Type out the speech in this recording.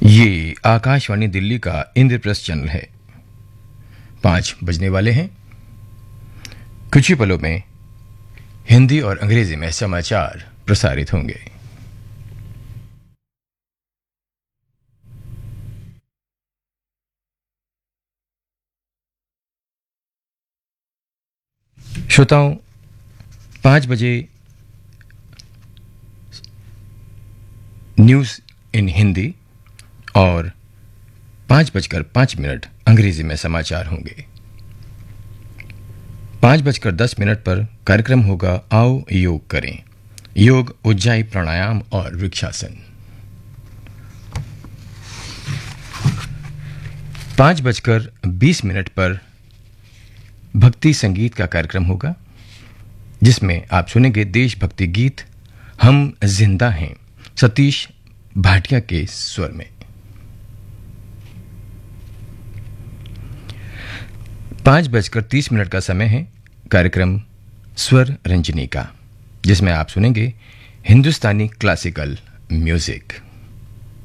ये आकाशवाणी दिल्ली का इंद्रप्रस्थ चैनल है। 5 बजने वाले हैं। कुछ ही पलों में हिंदी और अंग्रेजी में समाचार प्रसारित होंगे। श्रोताओं, 5 बजे न्यूज़ इन हिंदी और 5:05 अंग्रेजी में समाचार होंगे। 5:10 पर कार्यक्रम होगा आओ योग करें, योग, उज्जाई, प्राणायाम और वृक्षासन। 5:20 पर भक्ति संगीत का कार्यक्रम होगा, जिसमें आप सुनेंगे देशभक्ति गीत हम जिंदा हैं, सतीश भाटिया के स्वर में। 5:30 का समय है कार्यक्रम स्वर रंजनी का, जिसमें आप सुनेंगे हिंदुस्तानी क्लासिकल म्यूजिक।